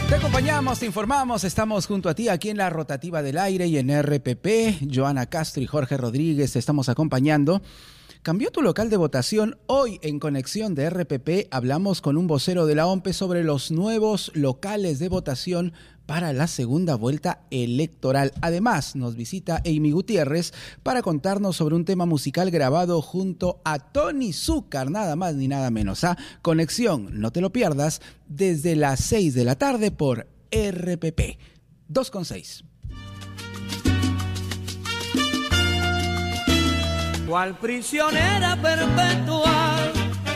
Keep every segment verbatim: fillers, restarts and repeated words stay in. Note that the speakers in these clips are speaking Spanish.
Te acompañamos, te informamos, estamos junto a ti aquí en la Rotativa del Aire y en R P P. Joana Castro y Jorge Rodríguez te estamos acompañando. ¿Cambió tu local de votación? Hoy en Conexión de R P P hablamos con un vocero de la O M P E sobre los nuevos locales de votación para la segunda vuelta electoral. Además, nos visita Amy Gutiérrez para contarnos sobre un tema musical grabado junto a Tony Zúcar, nada más ni nada menos. ¿Ah? Conexión, no te lo pierdas, desde las seis de la tarde por R P P. dos con seis. ¿Cuál prisionera perpetua?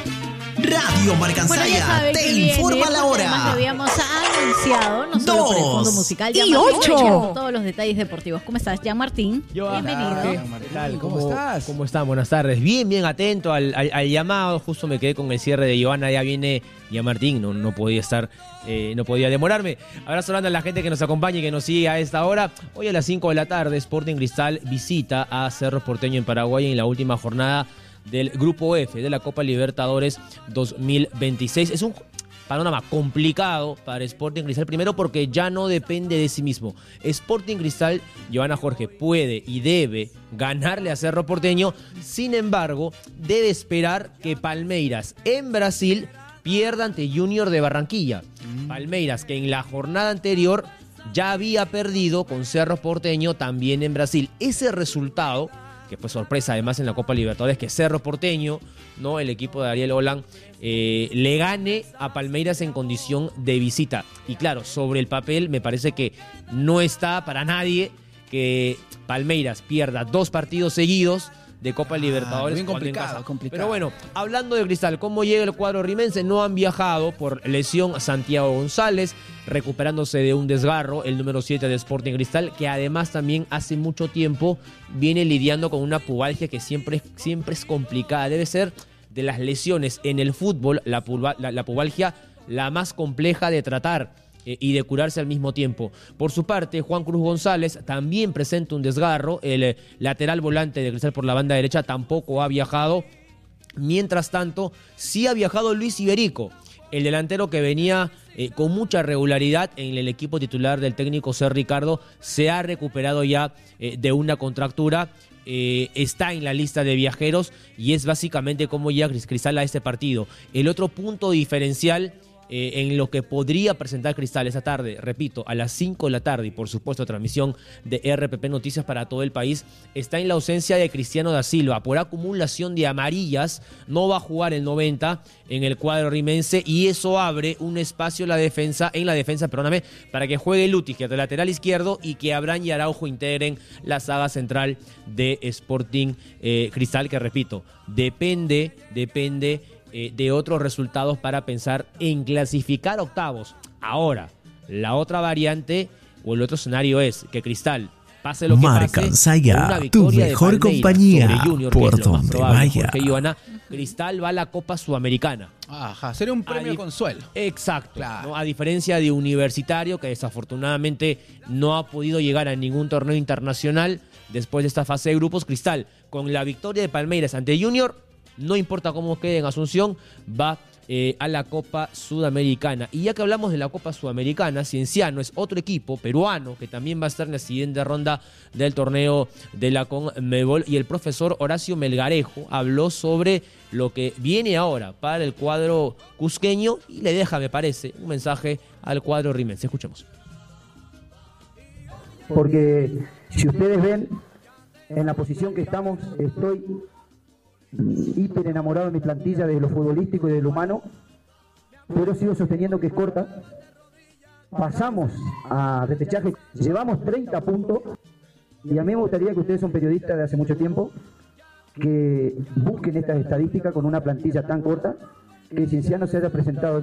Radio Marcansaya bueno, te viene, informa la hora. Además lo habíamos anunciado, no solo por el fondo musical, y ocho. Todos los detalles deportivos. ¿Cómo estás, Jean Martín? Yo, bienvenido. ¿Qué tal? ¿Cómo, ¿Cómo estás? ¿Cómo están? Buenas tardes. Bien, bien atento al, al, al llamado. Justo me quedé con el cierre de Joana. Ya viene Jean Martín. No, no podía estar, eh, no podía demorarme. Abrazo grande a la gente que nos acompaña y que nos sigue a esta hora. Hoy a las cinco de la tarde, Sporting Cristal visita a Cerro Porteño en Paraguay en la última jornada del Grupo F de la Copa Libertadores dos mil veintiséis. Es un panorama complicado para Sporting Cristal, primero porque ya no depende de sí mismo. Sporting Cristal, Joana Jorge, puede y debe ganarle a Cerro Porteño, sin embargo, debe esperar que Palmeiras en Brasil pierda ante Junior de Barranquilla. Mm. Palmeiras, que en la jornada anterior ya había perdido con Cerro Porteño también en Brasil. Ese resultado, que fue sorpresa además en la Copa Libertadores, que Cerro Porteño, ¿no?, el equipo de Ariel Holland, eh, le gane a Palmeiras en condición de visita. Y claro, sobre el papel me parece que no está para nadie que Palmeiras pierda dos partidos seguidos de Copa ah, Libertadores. Bien complicado, complicado. Pero bueno, hablando de Cristal, ¿cómo llega el cuadro rimense? No han viajado por lesión Santiago González, recuperándose de un desgarro, el número siete de Sporting Cristal, que además también hace mucho tiempo viene lidiando con una pubalgia que siempre, siempre es complicada. Debe ser de las lesiones en el fútbol, la, pulva, la, la pubalgia la más compleja de tratar eh, y de curarse al mismo tiempo. Por su parte, Juan Cruz González también presenta un desgarro. El eh, lateral volante de Cristal por la banda derecha tampoco ha viajado. Mientras tanto, sí ha viajado Luis Iberico, el delantero que venía eh, con mucha regularidad en el equipo titular del técnico Ser Ricardo. Se ha recuperado ya eh, de una contractura. Eh, está en la lista de viajeros y es básicamente como llega Cristal a este partido. El otro punto diferencial Eh, en lo que podría presentar Cristal esa tarde, repito, a las cinco de la tarde, y por supuesto transmisión de R P P Noticias para todo el país, está en la ausencia de Cristiano da Silva. Por acumulación de amarillas no va a jugar el noventa en el cuadro rimense, y eso abre un espacio en la defensa, en la defensa, perdóname, para que juegue Lutiger de lateral izquierdo y que Abraham y Araujo integren la saga central de Sporting eh, Cristal, que repito, depende, depende Eh, de otros resultados para pensar en clasificar octavos. Ahora, la otra variante o el otro escenario es que Cristal pase lo que Marcansaya, pase, una victoria tu mejor de compañía sobre Junior, por que es lo más donde probable, vaya. Jorge y Joana, Cristal va a la Copa Sudamericana. Ajá, sería un premio A di- consuelo. Exacto, Claro. ¿no? A diferencia de Universitario, que desafortunadamente no ha podido llegar a ningún torneo internacional después de esta fase de grupos. Cristal, con la victoria de Palmeiras ante Junior, no importa cómo quede en Asunción, va eh, a la Copa Sudamericana. Y ya que hablamos de la Copa Sudamericana, Cienciano es otro equipo peruano que también va a estar en la siguiente ronda del torneo de la CONMEBOL. Y el profesor Horacio Melgarejo habló sobre lo que viene ahora para el cuadro cusqueño y le deja, me parece, un mensaje al cuadro rimense. Escuchemos. Porque si ustedes ven en la posición que estamos, estoy hiper enamorado de mi plantilla, de lo futbolístico y de lo humano, pero sigo sosteniendo que es corta. Pasamos a repechaje, llevamos treinta puntos, y a mí me gustaría que ustedes son periodistas de hace mucho tiempo, que busquen estas estadísticas con una plantilla tan corta, que Cienciano se haya presentado